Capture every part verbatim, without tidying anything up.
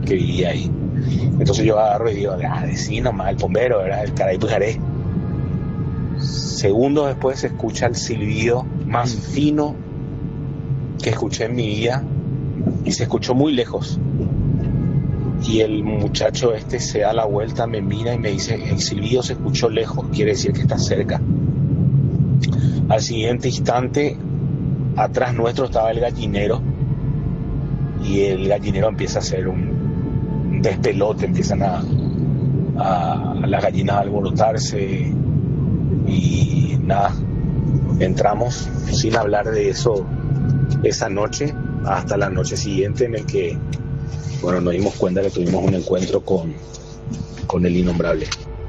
que vivía ahí. Entonces yo agarro y digo, ah, decí nomás, el bombero, ¿verdad? El caray pujaré. Segundos después se escucha el silbido más fino que escuché en mi vida y se escuchó muy lejos. Y el muchacho este se da la vuelta, me mira y me dice, el silbido se escuchó lejos, quiere decir que está cerca. Al siguiente instante, atrás nuestro estaba el gallinero y el gallinero empieza a hacer un despelote, empiezan a, a, a las gallinas a alborotarse y nada, entramos sin hablar de eso esa noche hasta la noche siguiente en el que, bueno, nos dimos cuenta que tuvimos un encuentro con, con el innombrable.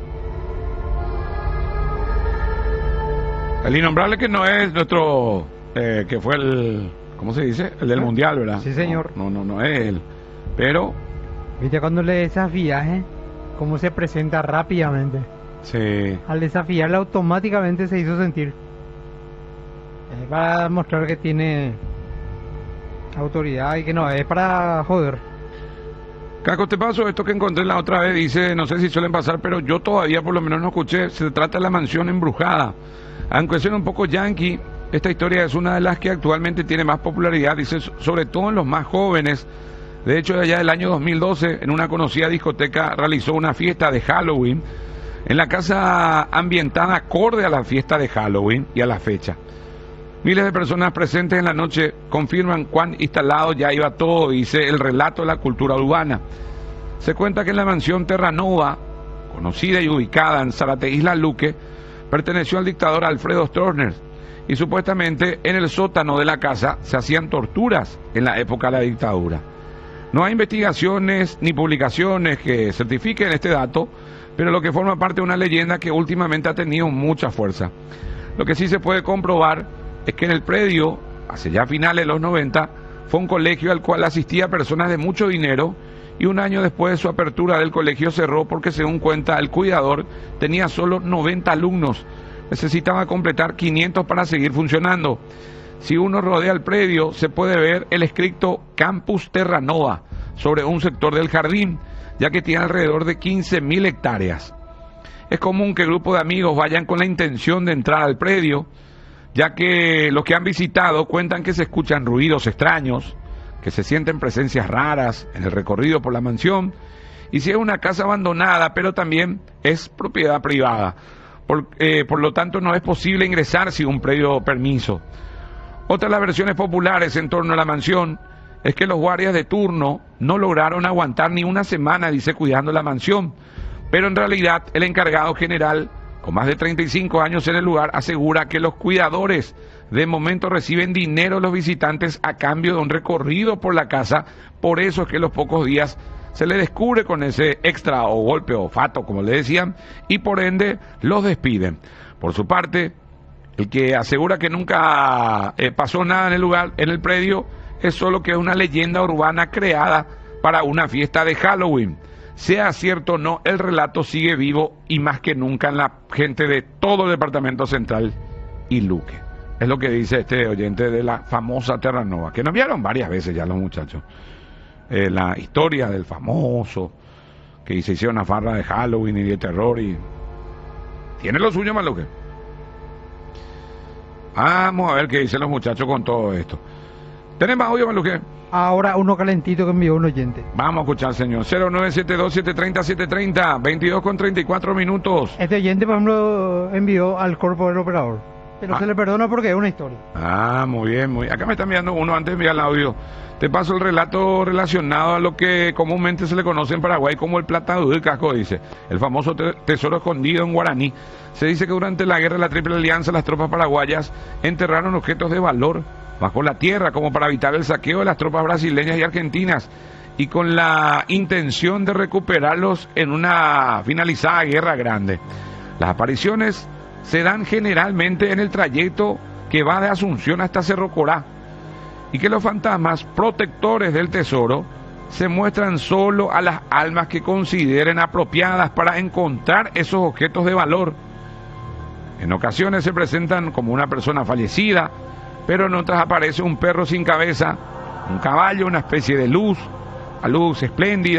El innombrable que no es nuestro, eh, que fue el, ¿cómo se dice? El del mundial, ¿verdad? Sí, señor. No, no, no, no es él, pero... ¿Viste cuando le desafías, eh? Cómo se presenta rápidamente. Sí. Al desafiarle automáticamente se hizo sentir. Es para mostrar que tiene autoridad y que no es para joder. Caco, te paso esto que encontré la otra vez, dice, no sé si suelen pasar, pero yo todavía por lo menos no escuché, se trata de la mansión embrujada. Aunque suena un poco yankee, esta historia es una de las que actualmente tiene más popularidad, dice, sobre todo en los más jóvenes. De hecho, allá del año dos mil doce, en una conocida discoteca, realizó una fiesta de Halloween en la casa ambientada acorde a la fiesta de Halloween y a la fecha. Miles de personas presentes en la noche confirman cuán instalado ya iba todo, dice el relato de la cultura urbana. Se cuenta que en la mansión Terranova, conocida y ubicada en Zárate, Isla Luque, perteneció al dictador Alfredo Stroessner y supuestamente en el sótano de la casa se hacían torturas en la época de la dictadura. No hay investigaciones ni publicaciones que certifiquen este dato, pero lo que forma parte de una leyenda que últimamente ha tenido mucha fuerza. Lo que sí se puede comprobar es que en el predio, hace ya finales de los noventa, fue un colegio al cual asistía personas de mucho dinero y un año después de su apertura del colegio cerró porque, según cuenta el cuidador, tenía solo noventa alumnos. Necesitaba completar quinientos para seguir funcionando. Si uno rodea el predio, se puede ver el escrito Campus Terranova sobre un sector del jardín, ya que tiene alrededor de quince mil hectáreas. Es común que grupos de amigos vayan con la intención de entrar al predio, ya que los que han visitado cuentan que se escuchan ruidos extraños, que se sienten presencias raras en el recorrido por la mansión, y si es una casa abandonada, pero también es propiedad privada. Por, eh, por lo tanto, no es posible ingresar sin un previo permiso. Otra de las versiones populares en torno a la mansión es que los guardias de turno no lograron aguantar ni una semana, dice, cuidando la mansión, pero en realidad el encargado general, con más de treinta y cinco años en el lugar, asegura que los cuidadores de momento reciben dinero de los visitantes a cambio de un recorrido por la casa, por eso es que los pocos días se le descubre con ese extra o golpe o fato, como le decían, y por ende los despiden. Por su parte, el que asegura que nunca eh, pasó nada en el lugar, en el predio, es solo que es una leyenda urbana creada para una fiesta de Halloween. Sea cierto o no, el relato sigue vivo y más que nunca en la gente de todo el departamento central y Luque. Es lo que dice este oyente de la famosa Terranova, que nos enviaron varias veces ya los muchachos. Eh, la historia del famoso, que se hicieron una farra de Halloween y de terror y... Tiene lo suyo, Maluque. Vamos a ver qué dicen los muchachos con todo esto. ¿Tenemos audio, Maluque? Ahora uno calentito que envió un oyente. Vamos a escuchar, señor. cero nueve siete dos, siete tres cero, siete tres cero, veintidós con treinta y cuatro minutos. Este oyente, por ejemplo, envió al cuerpo del operador. Pero ah. se le perdona porque es una historia. Ah, muy bien, muy bien. Acá me está enviando uno antes de enviar el audio. Te paso el relato relacionado a lo que comúnmente se le conoce en Paraguay como el plátano del casco, dice. El famoso te tesoro escondido en guaraní. Se dice que durante la guerra de la Triple Alianza las tropas paraguayas enterraron objetos de valor bajo la tierra como para evitar el saqueo de las tropas brasileñas y argentinas y con la intención de recuperarlos en una finalizada guerra grande. Las apariciones se dan generalmente en el trayecto que va de Asunción hasta Cerro Corá y que los fantasmas protectores del tesoro se muestran solo a las almas que consideren apropiadas para encontrar esos objetos de valor. En ocasiones se presentan como una persona fallecida, pero en otras aparece un perro sin cabeza, un caballo, una especie de luz, a luz espléndida.